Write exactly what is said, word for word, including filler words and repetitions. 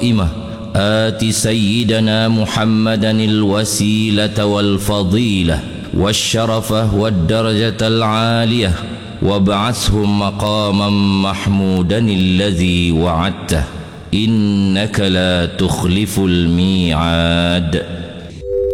إمة آت سيدنا محمدا الوسيلة والفضيلة والشرفة والدرجة العالية وابعثه مقاما محمودا الذي وعدته إنك لا تخلف الميعاد.